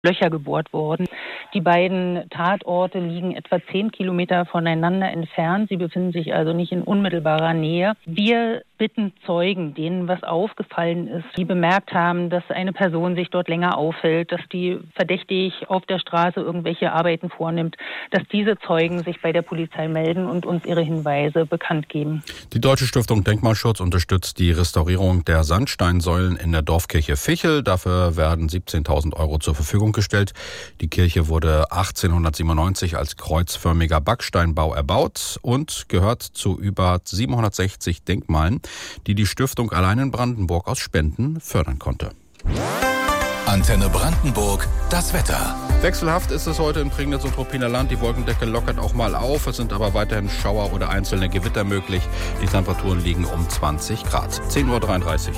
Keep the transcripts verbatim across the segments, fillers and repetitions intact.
Löcher gebohrt worden. Die beiden Tatorte liegen etwa zehn Kilometer voneinander entfernt. Sie befinden sich also nicht in unmittelbarer Nähe. Wir bitten Zeugen, denen was aufgefallen ist, die bemerkt haben, dass eine Person sich dort länger aufhält, dass die verdächtig auf der Straße irgendwelche Arbeiten vornimmt, dass diese Zeugen sich bei der Polizei melden und uns ihre Hinweise bekannt geben. Die Deutsche Stiftung Denkmalschutz unterstützt die Restaurierung der Sandsteinsäulen in der Dorfkirche Vichel. Dafür werden siebzehntausend Euro zur Verfügung gestellt. Die Kirche wurde achtzehnhundertsiebenundneunzig als kreuzförmiger Backsteinbau erbaut und gehört zu über siebenhundertsechzig Denkmalen, die die Stiftung allein in Brandenburg aus Spenden fördern konnte. Antenne Brandenburg, das Wetter. Wechselhaft ist es heute in Prignitz und Ruppiner Land. Die Wolkendecke lockert auch mal auf. Es sind aber weiterhin Schauer oder einzelne Gewitter möglich. Die Temperaturen liegen um zwanzig Grad. zehn Uhr dreiunddreißig.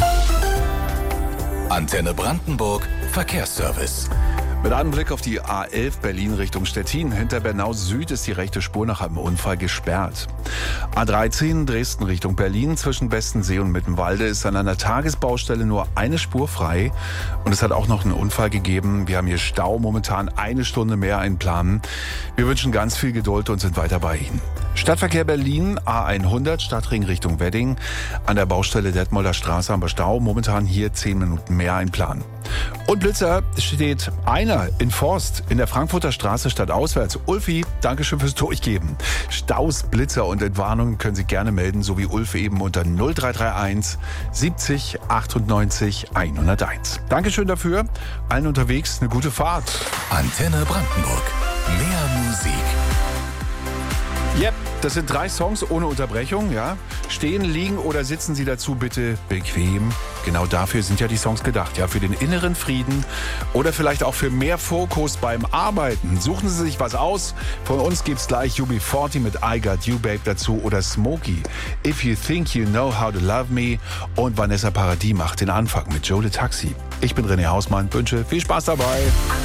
Antenne Brandenburg, Verkehrsservice. Mit einem Blick auf die A elf Berlin Richtung Stettin. Hinter Bernau Süd ist die rechte Spur nach einem Unfall gesperrt. A dreizehn Dresden Richtung Berlin zwischen Bestensee und Mittenwalde ist an einer Tagesbaustelle nur eine Spur frei. Und es hat auch noch einen Unfall gegeben. Wir haben hier Stau, momentan eine Stunde mehr einplanen. Wir wünschen ganz viel Geduld und sind weiter bei Ihnen. Stadtverkehr Berlin, A hundert, Stadtring Richtung Wedding. An der Baustelle Detmolder Straße haben wir Stau. Momentan hier zehn Minuten mehr einplanen. Und Blitzer steht einer in Forst in der Frankfurter Straße stadtauswärts. Ulfi, Dankeschön fürs Durchgeben. Staus, Blitzer und Entwarnungen können Sie gerne melden, so wie Ulf eben unter null drei drei eins siebzig achtundneunzig hunderteins. Dankeschön dafür. Allen unterwegs eine gute Fahrt. Antenne Brandenburg. Mehr Musik. Yep, das sind drei Songs ohne Unterbrechung, ja. Stehen, liegen oder sitzen Sie dazu bitte bequem. Genau dafür sind ja die Songs gedacht, ja. Für den inneren Frieden oder vielleicht auch für mehr Fokus beim Arbeiten. Suchen Sie sich was aus. Von uns gibt's gleich U B vierzig mit I Got You Babe dazu oder Smokey, If You Think You Know How to Love Me. Und Vanessa Paradis macht den Anfang mit Joe Le Taxi. Ich bin René Hausmann, wünsche viel Spaß dabei.